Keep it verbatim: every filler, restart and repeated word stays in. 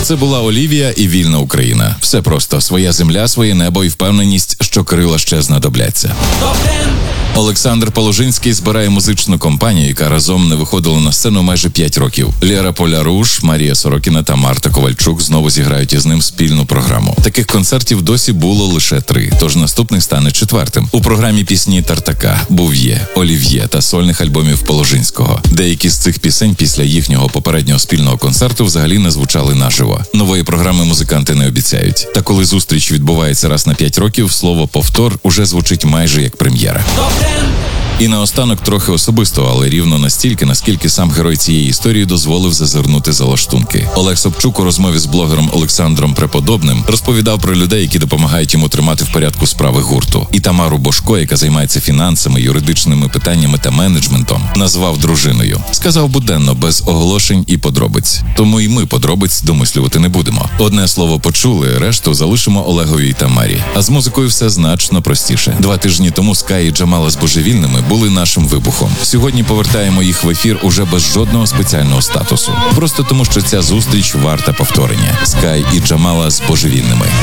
Це була Олівія і вільна Україна. Все просто. Своя земля, своє небо і впевненість, що крила ще знадобляться. Олександр Положинський збирає музичну компанію, яка разом не виходила на сцену майже п'ять років. Лєра Поляруш, Марія Сорокіна та Марта Ковальчук знову зіграють із ним спільну програму. Таких концертів досі було лише три, тож наступний стане четвертим. У програмі пісні Тартака, Був'є, Олів'є та сольних альбомів Положинського. Деякі з цих пісень після їхнього попереднього спільного концерту взагалі не звучали наживо. Нової програми музиканти не обіцяють. Та коли зустріч відбувається раз на п'ять років, слово «повтор» уже звучить майже як прем'єра. І наостанок трохи особисто, але рівно настільки, наскільки сам герой цієї історії дозволив зазирнути за лаштунки. Олег Собчук у розмові з блогером Олександром Преподобним розповідав про людей, які допомагають йому тримати в порядку справи гурту. І Тамару Бошко, яка займається фінансами, юридичними питаннями та менеджментом, назвав дружиною. Сказав буденно, без оголошень і подробиць. Тому і ми подробиць домислювати не будемо. Одне слово почули, решту залишимо Олегові і Тамарі. А з музикою все значно простіше. Два тижні тому Скай і Джамала з Божевільними були нашим вибухом. Сьогодні повертаємо їх в ефір уже без жодного спеціального статусу. Просто тому, що ця зустріч варта повторення. Скай і Джамала з Божевільними.